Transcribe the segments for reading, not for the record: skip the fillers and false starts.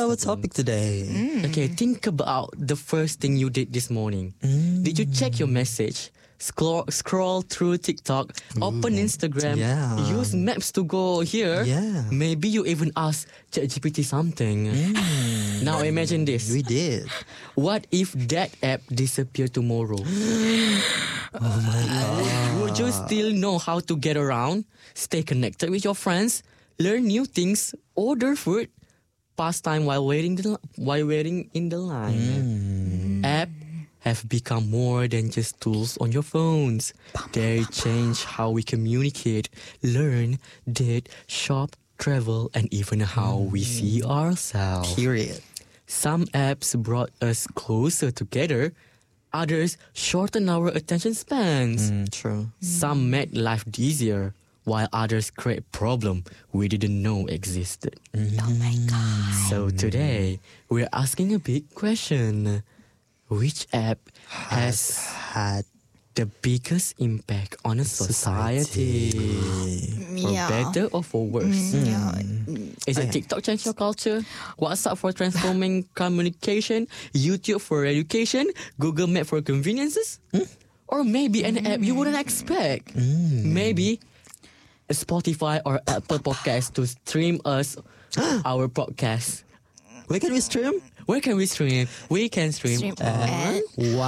our topic today? Okay, think about the first thing you did this morning. Did you check your message? Scroll through TikTok, open Instagram, Yeah. use maps to go here. Yeah. Maybe you even ask ChatGPT something. Now imagine this. We did. What if that app disappeared tomorrow? Oh my God. Would you still know how to get around, stay connected with your friends, learn new things, order food, pass time while waiting in the line? App have become more than just tools on your phones. They change how we communicate, learn, date, shop, travel, and even how we see ourselves. Period. Some apps brought us closer together. Others shortened our attention spans. True. Some made life easier, while others create problems we didn't know existed. Oh my God. So today, we're asking a big question. Which app has Had the biggest impact on a society? For better or for worse? Is it TikTok change your culture? WhatsApp for transforming communication? YouTube for education? Google Map for conveniences? Or maybe an app you wouldn't expect? Maybe a Spotify or Apple podcast to stream our podcast. Where can we stream? Where can we stream? We can stream at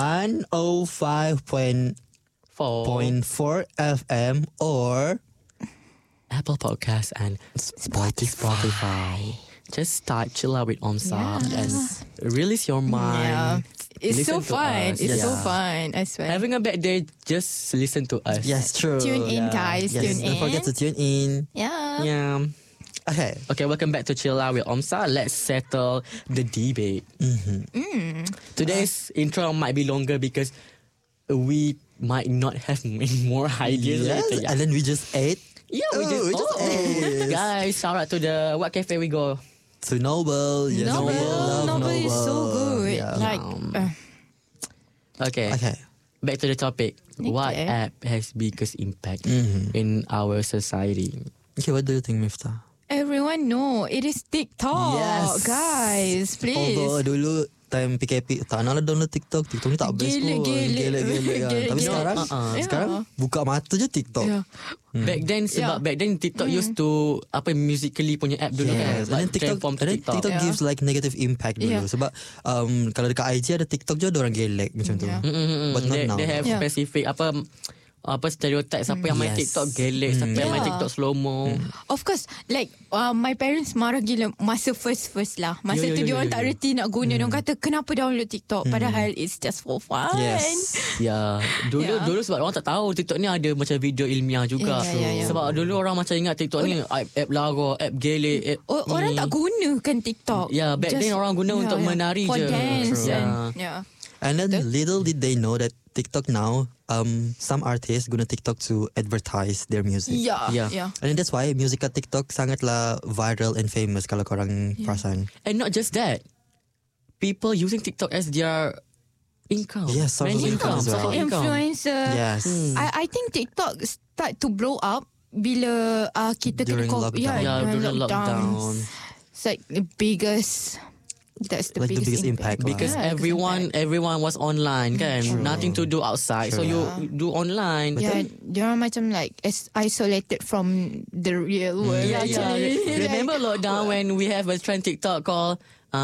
105.4 FM or Apple Podcasts and Spotify. Just type Chill Out with Omsa and release your mind. It's Listen so to fun. us. It's so Yeah. fun. I swear. Having a bad day, just listen to us. yes, true. Tune in, guys. Yes, Tune don't in. forget to tune in. Yeah. Yeah. Okay. Okay, welcome back to Chill Out with Omsa. Let's settle the debate. Today's intro might be longer because we might not have many more ideas Yes, later. and then we just ate Yeah, we Oh, just, we just ate. Guys, shout out to what cafe we go. to Noble. Yes, Noble, love Noble is so good. Yeah. Like, Okay. Okay. Back to the topic. What Okay. app has biggest impact in our society? Okay, what do you think, Miftah? everyone know it is TikTok. Yes. Guys, please. Although dulu time PKP tak nak lah download TikTok ni tak best pun. Gila-gila. Gila-gila kan. Tapi Gila-gila. sekarang buka mata je TikTok. Yeah. Back then back then TikTok used to Musically punya app dulu kan. Yes. And then TikTok, transform to and then TikTok. TikTok gives like negative impact dulu. Yeah. Sebab kalau dekat IG ada TikTok je ada orang gelek macam tu. Yeah. But not now. They have Yeah. specific stereotype siapa yang main Yes. TikTok gelek, siapa yang main Yeah. TikTok slow mo. Of course, like my parents marah gila masa first lah. Masa tu dia orang tak reti nak guna. Dia orang kata kenapa download TikTok padahal it's just for fun. Yes. Ya, dulu sebab orang tak tahu TikTok ni ada macam video ilmiah juga. Yeah. Sebab dulu orang macam ingat TikTok ni app lara, app gelek, app Orang tak gunakan TikTok. Ya, back then orang guna untuk menari for je. dance True. and And then little did they know that TikTok now, some artists guna TikTok to advertise their music. Yeah. And then that's why music kat TikTok sangatlah viral and famous kalau korang perasan. And not just that, people using TikTok as their income. Yes, source of Main income as well. source of income. Influencer. Yes. I think TikTok start to blow up bila kita During kena lockdown. During lockdown. It's like the biggest. That's the Like the biggest impact lah. Because Yeah, everyone was online kan. Nothing to do outside. So you do online. Yeah, dia orang macam like isolated from the real world. Yeah. actually. Remember lockdown when we have a trend TikTok called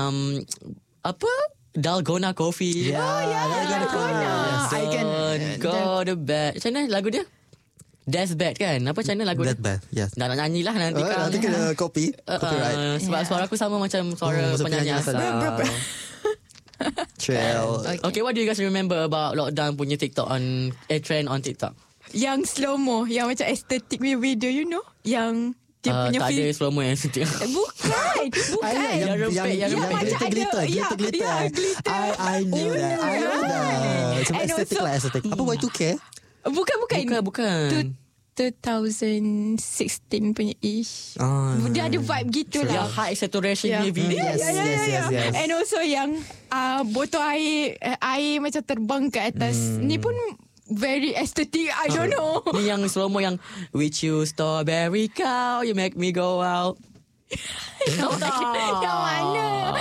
Dalgona Coffee. Yeah, Dalgona. I can go to bed. Macam mana lagu dia? That's bad kan? Apa macam mana lagu That dia? bad, yes. Dah nak nyanyi lah nanti kan. Nanti kena copyright. Sebab suara aku sama macam suara macam penyanyi penyanyi asal. asal. Trail. Okay, what do you guys remember about lockdown punya TikTok trend on TikTok? Yang slow mo, yang macam aesthetic punya video, you know, yang dia punya Tak ada film. slow mo yang situ. Bukan. Yang rempit, yang macam glitter. ada- Glitter. glitter. I knew that. I know that. Cuma And estetik also- lah, estetik. Apa Y2K? Bukan. 2016 punya ish. Dia ada vibe gitu Yang lah. high saturation Yeah. punya video. Yes. And also yang botol air macam terbang ke atas. Ni pun very aesthetic. I don't know. Ni yang slow mo yang with you strawberry cow, you make me go out. Tahu tak? Yang mana?